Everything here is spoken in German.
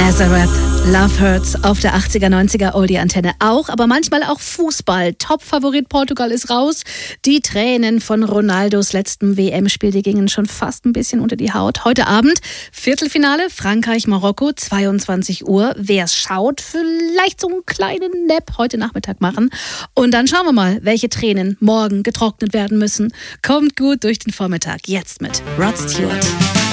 Nazareth, Love Hurts auf der 80er, 90er Oldie-Antenne auch, aber manchmal auch Fußball. Top-Favorit Portugal ist raus. Die Tränen von Ronaldos letztem WM-Spiel, die gingen schon fast ein bisschen unter die Haut. Heute Abend Viertelfinale, Frankreich-Marokko, 22 Uhr. Wer es schaut, vielleicht so einen kleinen Nap heute Nachmittag machen. Und dann schauen wir mal, welche Tränen morgen getrocknet werden müssen. Kommt gut durch den Vormittag. Jetzt mit Rod Stewart.